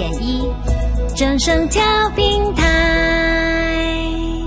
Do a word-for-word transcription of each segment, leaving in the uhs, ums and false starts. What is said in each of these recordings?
点一，正声调频台。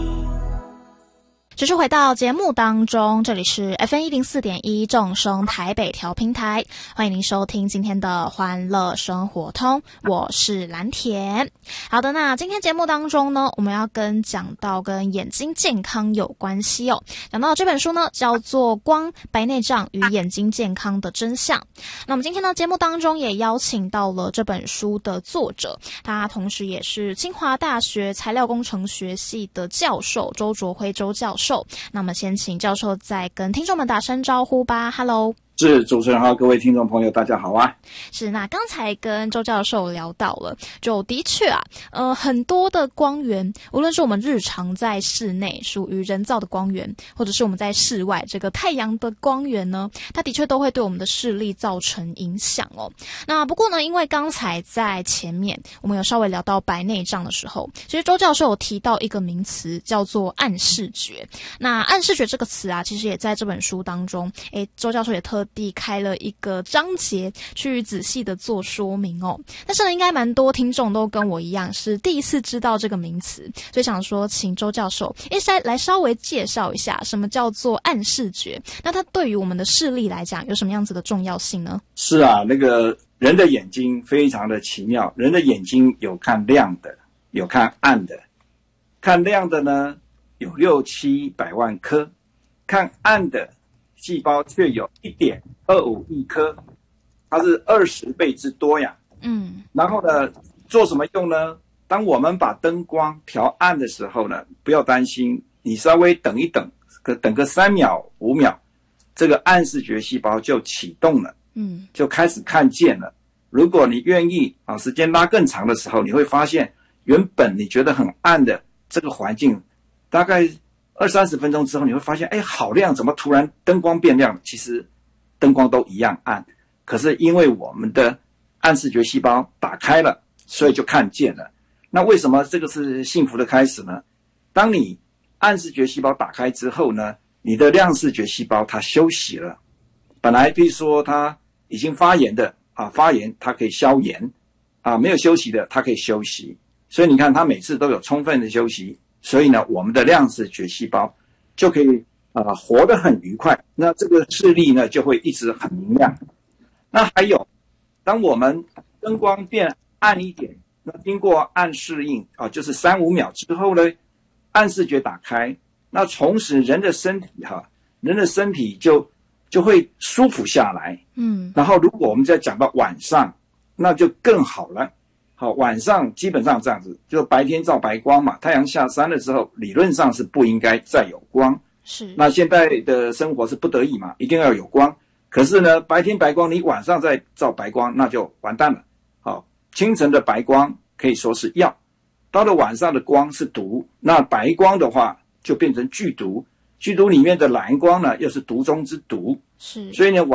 持续回到节目当中，这里是 F M 一零四点一正声台北调频台，欢迎您收听今天的欢乐生活通，我是蓝田。好的，那今天节目当中呢，我们要跟讲到跟眼睛健康有关系哦。讲到这本书呢，叫做《光、白内障与眼睛健康的真相》。那我们今天呢，节目当中也邀请到了这本书的作者，他同时也是清华大学材料工程学系的教授周卓辉周教授。那么先请教授再跟听众们打声招呼吧。 Hello， 是，主持人好，各位听众朋友大家好啊。 是，那刚才跟周教授聊到了，就的确啊，呃，很多的光源，无论是我们日常在室内属于人造的光源，或者是我们在室外这个太阳的光源呢，它的确都会对我们的视力造成影响哦。那不过呢，因为刚才在前面我们有稍微聊到白内障的时候，其实周教授有提到一个名词叫做暗视觉。那暗视觉这个词啊，其实也在这本书当中，诶，周教授也特地开了一个章节去仔细的做说明哦。但是呢，应该蛮多听众都跟我一样是第一次知道这个名词，所以想说请周教授一来来稍微介绍一下什么叫做暗视觉，那它对于我们的视力来讲有什么样子的重要性呢？ 是啊，那个人的眼睛非常的奇妙，人的眼睛有看亮的，有看暗的。看亮的呢有六七百万颗，看暗的细胞却有 一点二五亿颗，它是二十倍之多呀。嗯，然后呢，做什么用呢？当我们把灯光调暗的时候呢，不要担心，你稍微等一等，等个三秒、五秒，这个暗视觉细胞就启动了，嗯，就开始看见了。如果你愿意啊，时间拉更长的时候，你会发现，原本你觉得很暗的这个环境，大概二三十分钟之后，你会发现，哎，好亮，怎么突然灯光变亮了？其实灯光都一样暗，可是因为我们的暗视觉细胞打开了，所以就看见了。那为什么这个是幸福的开始呢？当你暗视觉细胞打开之后呢，你的亮视觉细胞它休息了。本来比如说它已经发炎的啊，发炎它可以消炎啊，没有休息的它可以休息。所以你看它每次都有充分的休息，所以呢，我们的亮视觉细胞就可以啊、呃、活得很愉快。那这个视力呢就会一直很明亮。那还有，当我们灯光变暗一点，那经过暗适应啊，就是三五秒之后呢，暗视觉打开，那同时人的身体哈、啊，人的身体就就会舒服下来。嗯，然后如果我们再讲到晚上，那就更好了。好，晚上基本上这样子，就白天照白光嘛，太阳下山了之后，理论上是不应该再有光。是，那现在的生活是不得已嘛，一定要有光。可是呢，白天白光，你晚上再照白光，那就完蛋了。好，清晨的白光可以说是药，到了晚上的光是毒，那白光的话就变成剧毒，剧毒里面的蓝光呢，又是毒中之毒。是，所以呢，